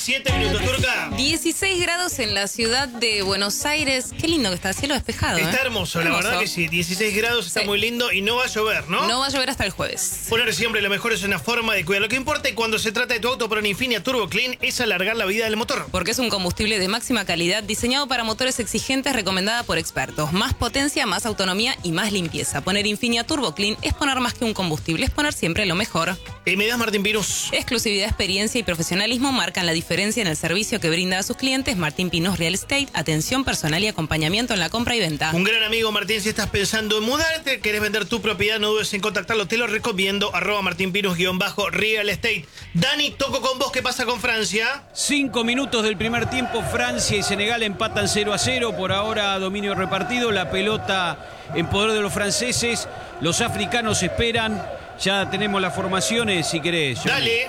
7 minutos, Turca. 16 grados en la ciudad de Buenos Aires. Qué lindo que está, cielo despejado. Está hermoso, la verdad que sí. 16 grados, está muy lindo y no va a llover, ¿no? No va a llover hasta el jueves. Poner siempre lo mejor es una forma de cuidar. Lo que importa cuando se trata de tu auto, pero en Infinia Turbo Clean, es alargar la vida del motor. Porque es un combustible de máxima calidad diseñado para motores exigentes, recomendada por expertos. Más potencia, más autonomía y más limpieza. Poner Infinia Turbo Clean es poner más que un combustible, es poner siempre lo mejor. ¿Me das Martín Pinos? Exclusividad, experiencia y profesionalismo marcan la diferencia en el servicio que brinda a sus clientes. Martín Pinos Real Estate, atención personal y acompañamiento en la compra y venta. Un gran amigo, Martín, si estás pensando en mudarte, querés vender tu propiedad, no dudes en contactarlo, te lo recomiendo, @martinpinos_real estate. Dani, toco con vos, ¿qué pasa con Francia? 5 minutos del primer tiempo, Francia y Senegal empatan 0-0, por ahora dominio repartido, la pelota en poder de los franceses, los africanos esperan, ya tenemos las formaciones si querés. Dale.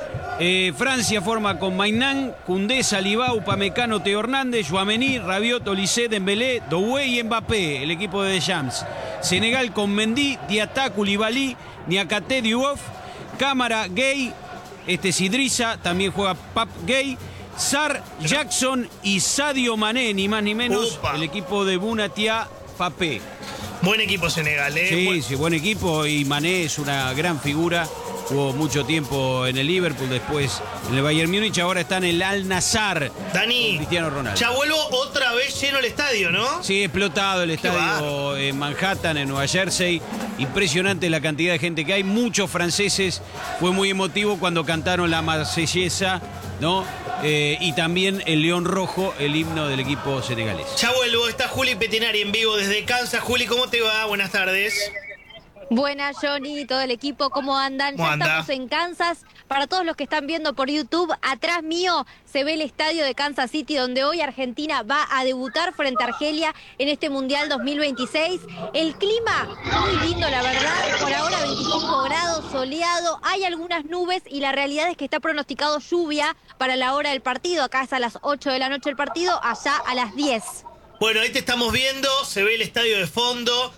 Francia forma con Maignan, Koundé, Saliba, Upamecano, Teo Hernández, Tchouaméni, Rabiot, Olise, Dembélé, Doué y Mbappé, el equipo de Deschamps. Senegal con Mendy, Diatta, Koulibaly, Niakhaté, Diouf, Cámara, Gay, Sidrissa, también juega Pap Gay, Sarr, Jackson y Sadio Mané, ni más ni menos, el equipo de Bunatia, Papé. Buen equipo Senegal, Sí, buen equipo, y Mané es una gran figura. Jugó mucho tiempo en el Liverpool, después en el Bayern Múnich, ahora está en el Al Nassr. Dani, Cristiano Ronaldo. Ya vuelvo otra vez lleno el estadio, ¿no? Sí, explotado el estadio en Manhattan, en Nueva Jersey. Impresionante la cantidad de gente que hay. Muchos franceses. Fue muy emotivo cuando cantaron la Marsellesa, ¿no? Y también el León Rojo, el himno del equipo senegalés. Ya vuelvo, está Juli Petinari en vivo desde Kansas. Juli, ¿cómo te va? Buenas tardes. Buenas, Johnny y todo el equipo, ¿cómo andan? ¿Cómo anda? Estamos en Kansas. Para todos los que están viendo por YouTube, atrás mío se ve el estadio de Kansas City, donde hoy Argentina va a debutar frente a Argelia en este Mundial 2026. El clima muy lindo, la verdad. Por ahora 25 grados, soleado. Hay algunas nubes y la realidad es que está pronosticado lluvia para la hora del partido. Acá es a las 8 de la noche el partido, allá a las 10. Bueno, ahí te estamos viendo, se ve el estadio de fondo.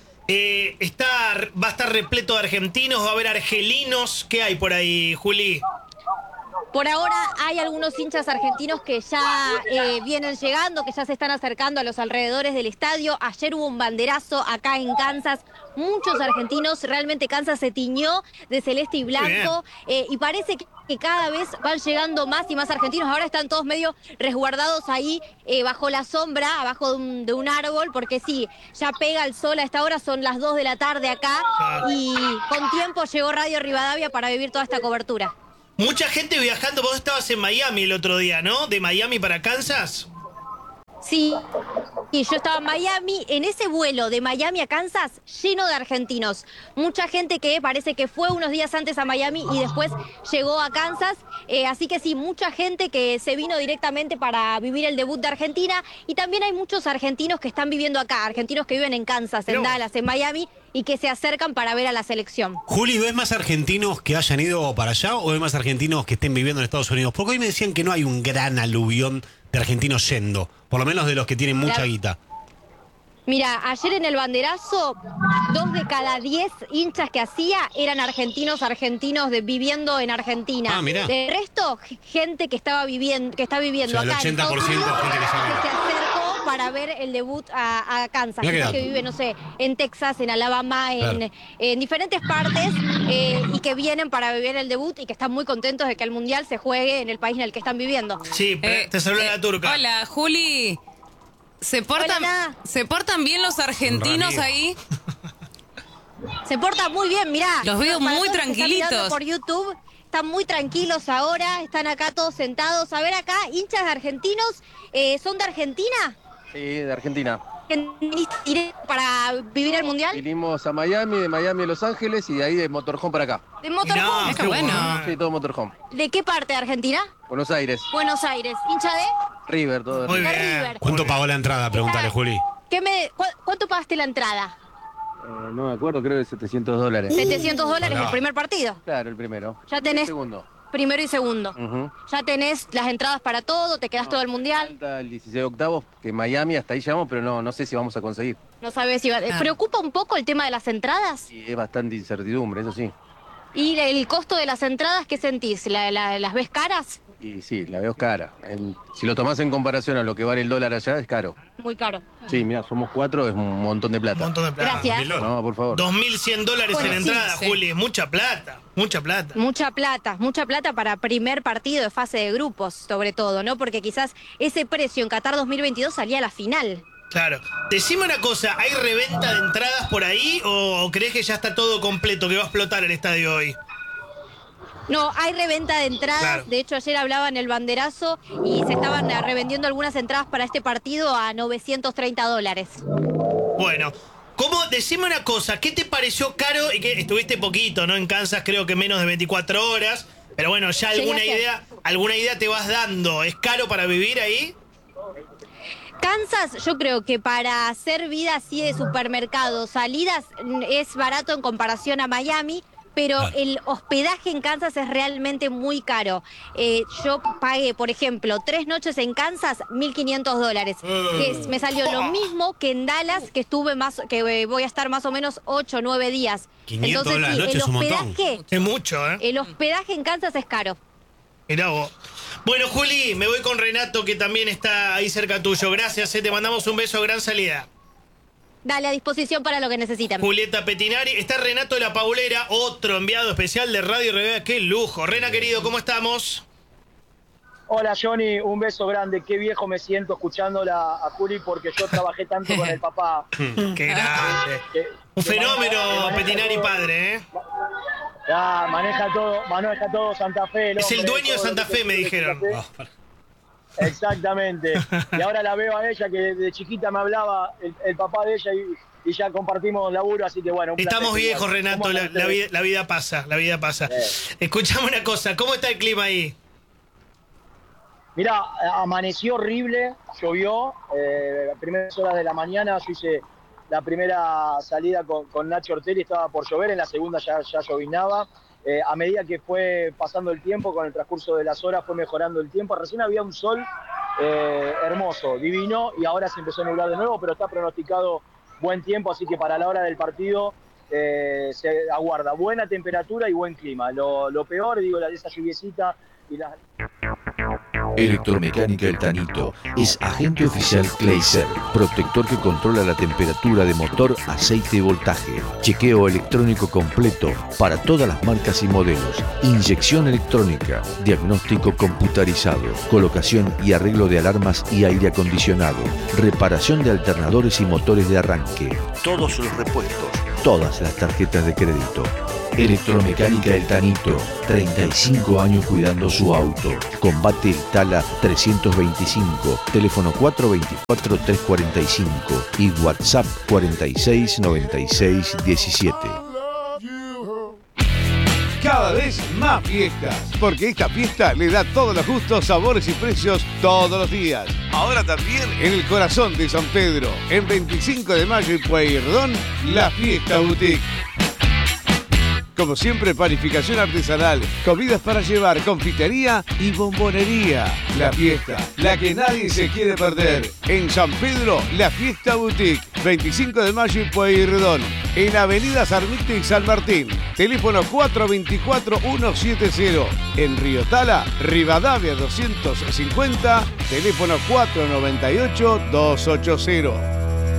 Va a estar repleto de argentinos, va a haber argelinos. ¿Qué hay por ahí, Juli? Por ahora hay algunos hinchas argentinos que ya vienen llegando, que ya se están acercando a los alrededores del estadio. Ayer hubo un banderazo acá en Kansas. Muchos argentinos, realmente Kansas se tiñó de celeste y blanco. Y parece que cada vez van llegando más y más argentinos. Ahora están todos medio resguardados ahí bajo la sombra, abajo de un árbol, porque sí, ya pega el sol a esta hora, son las 2 de la tarde acá. Y con tiempo llegó Radio Rivadavia para vivir toda esta cobertura. Mucha gente viajando, vos estabas en Miami el otro día, ¿no? ¿De Miami para Kansas? Sí, y yo estaba en Miami, en ese vuelo de Miami a Kansas, lleno de argentinos. Mucha gente que parece que fue unos días antes a Miami y después llegó a Kansas. Así que sí, mucha gente que se vino directamente para vivir el debut de Argentina. Y también hay muchos argentinos que están viviendo acá, argentinos que viven en Kansas, en Dallas, en Miami, y que se acercan para ver a la selección. Juli, ¿ves más argentinos que hayan ido para allá o ves más argentinos que estén viviendo en Estados Unidos? Porque hoy me decían que no hay un gran aluvión de argentinos yendo, por lo menos de los que tienen mucha guita. Mira, ayer en el banderazo, 2 de cada 10 hinchas que hacía eran argentinos viviendo en Argentina. Ah, mirá. De resto, gente que está viviendo O sea, el acá 80% en Estados Unidos, gente que sabe. se acercó para ver el debut a Kansas. Mirá Gente que vive, no sé, en Texas, en Alabama, Claro. en diferentes partes, y que vienen para vivir el debut y que están muy contentos de que el Mundial se juegue en el país en el que están viviendo. Sí, te saluda la turca. Hola, Juli. ¿Se portan bien los argentinos ahí? Se portan muy bien, mirá. Los veo Para muy todos los que están tranquilitos. mirando por YouTube, están muy tranquilos ahora, están acá todos sentados. A ver acá, hinchas argentinos, ¿son de Argentina? Sí, de Argentina. ¿Viniste para vivir el Mundial? Vinimos a Miami, de Miami a Los Ángeles y de ahí de motorhome para acá. ¿De motorhome? Qué bueno. Sí, todo motorhome. ¿De qué parte de Argentina? Buenos Aires, Buenos Aires. ¿Hincha de? River, todo de Muy River. De bien. River. ¿Cuánto pagó la entrada? Pregúntale, Juli. ¿Cuánto pagaste la entrada? No me acuerdo, creo que $700. $700 el primer partido. Claro, el primero. Ya tenés El segundo. primero y segundo. Ujú. Ya tenés las entradas para todo, te quedás todo el Mundial. Falta el 16 de octavos, que Miami, hasta ahí llegamos, pero no sé si vamos a conseguir. No sabés si va... ¿Preocupa un poco el tema de las entradas? Y es bastante incertidumbre, eso sí. ¿Y el costo de las entradas qué sentís? ¿Las ves caras? Y sí, la veo cara. Si lo tomás en comparación a lo que vale el dólar allá, es caro. Muy caro. Sí, mira, somos 4, es un montón de plata. Un montón de plata. Gracias. No, por favor. $2.100 Bueno, en sí, entrada, sí. Juli. Mucha plata. Mucha plata. Mucha plata para primer partido de fase de grupos, sobre todo, ¿no? Porque quizás ese precio en Qatar 2022 salía a la final. Claro. Decime una cosa, ¿hay reventa de entradas por ahí o crees que ya está todo completo, que va a explotar el estadio hoy? No, hay reventa de entradas. Claro. De hecho, ayer hablaba en el banderazo y se estaban revendiendo algunas entradas para este partido a $930. Bueno, decime una cosa, ¿qué te pareció caro? Y que estuviste poquito, ¿no? En Kansas creo que menos de 24 horas. Pero bueno, ya alguna idea te vas dando. ¿Es caro para vivir ahí? Kansas, yo creo que para hacer vida así de supermercado, salidas, es barato en comparación a Miami. Pero el hospedaje en Kansas es realmente muy caro. Yo pagué, por ejemplo, 3 noches en Kansas, $1.500. Que me salió lo mismo que en Dallas, que voy a estar más o menos 8 o 9 días. $500 Entonces, la sí, noche el es un montón. hospedaje, Es mucho, ¿eh? el hospedaje en Kansas es caro. Mirá vos. Bueno, Juli, me voy con Renato, que también está ahí cerca tuyo. Gracias, te mandamos un beso, gran salida. Dale, a disposición para lo que necesiten. Julieta Petinari. Está Renato La Paulera, otro enviado especial de Radio Rivera. ¡Qué lujo! Rena, querido, ¿cómo estamos? Hola Johnny, un beso grande. Qué viejo me siento escuchándola a Juli porque yo trabajé tanto con el papá. ¡Qué grande! Un fenómeno, Petinari padre, ¿eh? Ya, maneja todo Santa Fe. Es el dueño de Santa Fe, me dijeron. Exactamente. Y ahora la veo a ella, que de chiquita me hablaba el papá de ella y ya compartimos laburo, así que bueno. Estamos viejos, Renato, la vida pasa, la vida pasa. Escuchame una cosa, ¿cómo está el clima ahí? Mirá, amaneció horrible, llovió, las primeras horas de la mañana yo hice la primera salida con Nacho Ortelli, estaba por llover, en la segunda ya llovinaba. A medida que fue pasando el tiempo, con el transcurso de las horas fue mejorando el tiempo. Recién había un sol hermoso, divino, y ahora se empezó a nublar de nuevo, pero está pronosticado buen tiempo, así que para la hora del partido se aguarda buena temperatura y buen clima. Lo peor, digo, esa lluviecita y las... Electromecánica El Tanito es agente oficial Clayser, protector que controla la temperatura de motor, aceite y voltaje. Chequeo electrónico completo para todas las marcas y modelos. Inyección electrónica, diagnóstico computarizado, colocación y arreglo de alarmas y aire acondicionado, reparación de alternadores y motores de arranque. Todos los repuestos, todas las tarjetas de crédito. Electromecánica El Tanito, 35 años cuidando su auto. Combate El Tala 325, teléfono 424-345 y WhatsApp 469617. Cada vez más fiestas, porque esta fiesta le da todos los gustos, sabores y precios todos los días. Ahora también en el corazón de San Pedro, en 25 de mayo y Pueyrredón, la Fiesta Boutique. Como siempre, panificación artesanal, comidas para llevar, confitería y bombonería. La fiesta, la que nadie se quiere perder. En San Pedro, la Fiesta Boutique, 25 de mayo y Pueyrredón. En Avenida Sarmiento y San Martín. Teléfono 424-170. En Río Tala, Rivadavia 250. Teléfono 498-280.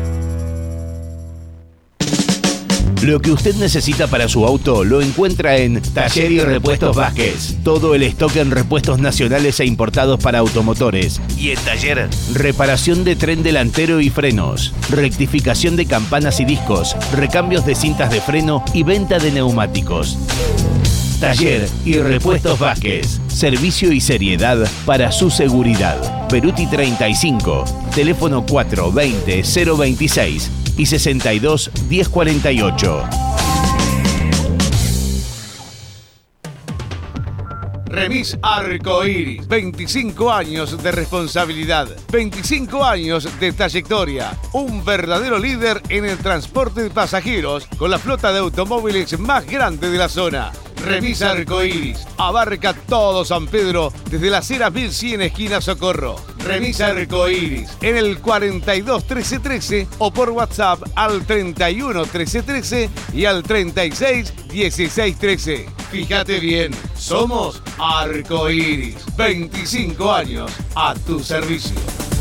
Lo que usted necesita para su auto lo encuentra en Taller y Repuestos Vázquez. Todo el stock en repuestos nacionales e importados para automotores. Y en Taller, reparación de tren delantero y frenos, rectificación de campanas y discos, recambios de cintas de freno y venta de neumáticos. Taller y Repuestos Vázquez. Servicio y seriedad para su seguridad. Beruti 35, teléfono 420-026 y 62-1048. Remis Arcoiris, 25 años de responsabilidad, 25 años de trayectoria, un verdadero líder en el transporte de pasajeros con la flota de automóviles más grande de la zona. Remis Arcoiris, abarca todo San Pedro desde la acera 1100 esquina Socorro. Remis Arcoiris, en el 42 13 13 o por WhatsApp al 31 13 13 y al 36 16 13. Fíjate bien, somos Arcoiris. 25 años a tu servicio.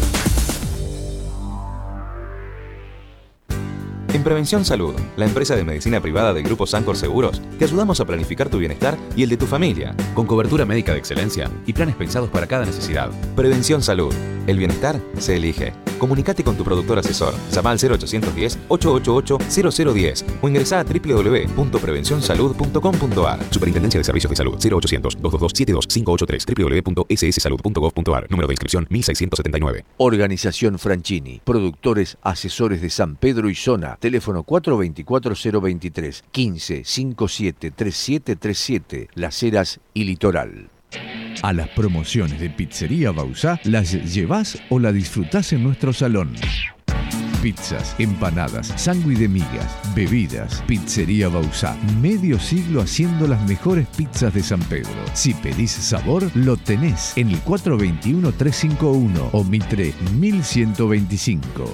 En Prevención Salud, la empresa de medicina privada del Grupo Sancor Seguros, te ayudamos a planificar tu bienestar y el de tu familia, con cobertura médica de excelencia y planes pensados para cada necesidad. Prevención Salud, el bienestar se elige. Comunicate con tu productor asesor, llama al 0810-888-0010 o ingresá a www.prevencionsalud.com.ar. Superintendencia de Servicios de Salud, 0800-222-72583, www.sssalud.gov.ar, número de inscripción 1679. Organización Franchini, productores asesores de San Pedro y zona, teléfono 424-023, 1557-3737, Las Heras y Litoral. A las promociones de Pizzería Bausá las llevás o la disfrutás en nuestro salón. Pizzas, empanadas, sándwich de migas, bebidas. Pizzería Bausá, medio siglo haciendo las mejores pizzas de San Pedro. Si pedís sabor, lo tenés en el 421-351 o Mitre 1125.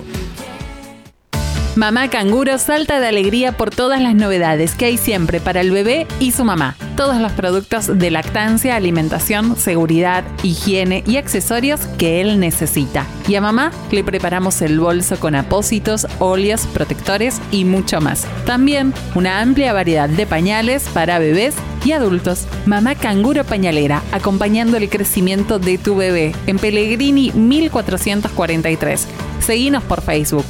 Mamá Canguro salta de alegría por todas las novedades que hay siempre para el bebé y su mamá. Todos los productos de lactancia, alimentación, seguridad, higiene y accesorios que él necesita. Y a mamá le preparamos el bolso con apósitos, óleos, protectores y mucho más. También una amplia variedad de pañales para bebés y adultos. Mamá Canguro Pañalera, acompañando el crecimiento de tu bebé. En Pellegrini 1443. Seguinos por Facebook.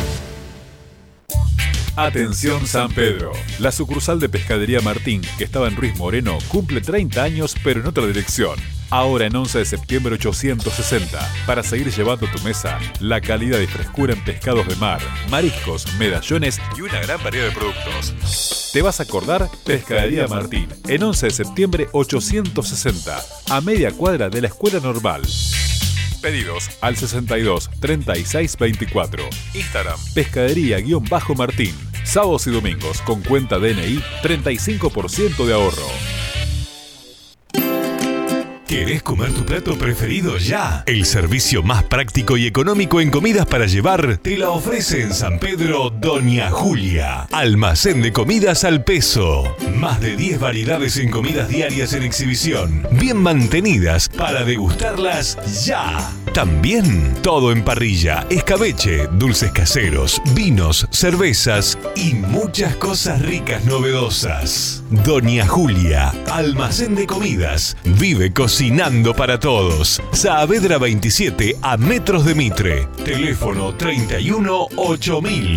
Atención San Pedro, la sucursal de Pescadería Martín, que estaba en Ruiz Moreno, cumple 30 años pero en otra dirección. Ahora en 11 de septiembre 860, para seguir llevando a tu mesa la calidad y frescura en pescados de mar, mariscos, medallones y una gran variedad de productos. ¿Te vas a acordar? Pescadería Martín, en 11 de septiembre 860, a media cuadra de la Escuela Normal. Pedidos al 62 36 24. Instagram, pescadería-martín. Sábados y domingos con cuenta DNI, 35% de ahorro. ¿Querés comer tu plato preferido ya? El servicio más práctico y económico en comidas para llevar te la ofrece en San Pedro Doña Julia. Almacén de comidas al peso. Más de 10 variedades en comidas diarias en exhibición. Bien mantenidas para degustarlas ya. También todo en parrilla, escabeche, dulces caseros, vinos, cervezas y muchas cosas ricas novedosas. Doña Julia, almacén de comidas. Vive cocinando para todos. Saavedra 27 a metros de Mitre. Teléfono 31 8000.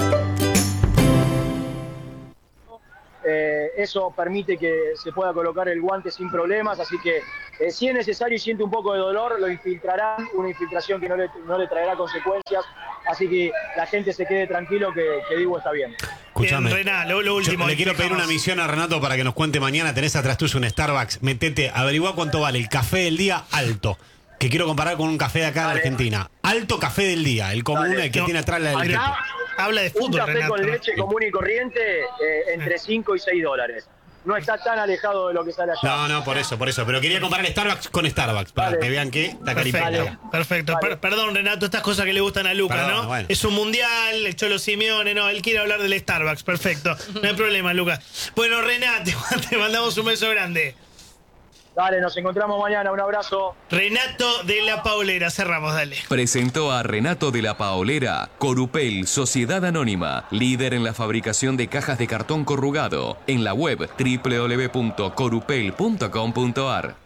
Eso permite que se pueda colocar el guante sin problemas, así que si es necesario y siente un poco de dolor, lo infiltrarán, una infiltración que no le traerá consecuencias, así que la gente se quede tranquilo que Dibu está bien. Escuchame, Rená, lo último. Le quiero pedir una misión a Renato para que nos cuente mañana. Tenés atrás tuyo un Starbucks. Metete, averigua cuánto vale el café del día alto. Que quiero comparar con un café de acá de Argentina. Alto café del día, el común, el que tiene atrás la del tipo. Habla de fútbol, un café Renato. con leche común y corriente entre 5 y 6 dólares. No está tan alejado de lo que sale allá. No, por eso. Pero quería comparar Starbucks con Starbucks, para que vean que está caripita. Perfecto. Perdón, Renato, estas cosas que le gustan a Lucas, ¿no? Bueno. Es un mundial, el Cholo Simeone, no, él quiere hablar del Starbucks, perfecto. No hay problema, Lucas. Bueno, Renato, te mandamos un beso grande. Dale, nos encontramos mañana, un abrazo. Renato de la Paulera, cerramos, dale. Presentó a Renato de la Paolera, Corupel, Sociedad Anónima, líder en la fabricación de cajas de cartón corrugado, en la web www.corupel.com.ar.